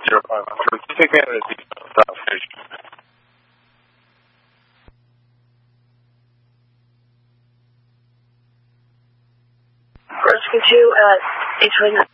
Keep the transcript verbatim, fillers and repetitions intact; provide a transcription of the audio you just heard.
zero five hundred. Take me out of the south station. Rescue two at H